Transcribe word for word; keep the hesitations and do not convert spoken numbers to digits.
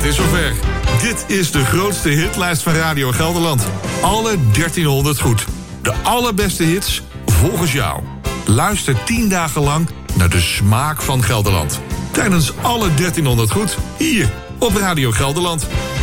is zover. Dit is de grootste hitlijst van Radio Gelderland. Alle dertienhonderd goed. De allerbeste hits volgens jou. Luister tien dagen lang naar de smaak van Gelderland. Tijdens alle dertienhonderd goed, hier op Radio Gelderland.